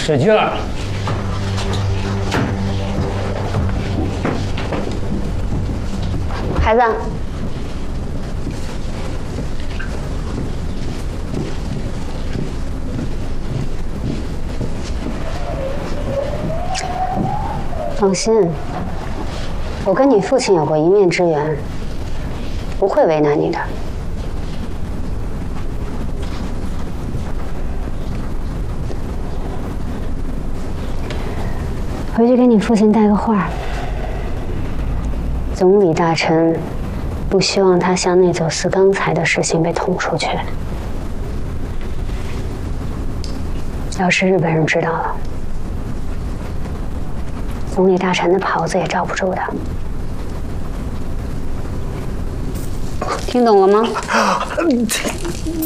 使劲儿。 孩子，放心，我跟你父亲有过一面之缘，不会为难你的。回去给你父亲带个话。总理大臣不希望他向内走私钢材的事情被捅出去。要是日本人知道了，总理大臣的袍子也罩不住的。听懂了吗？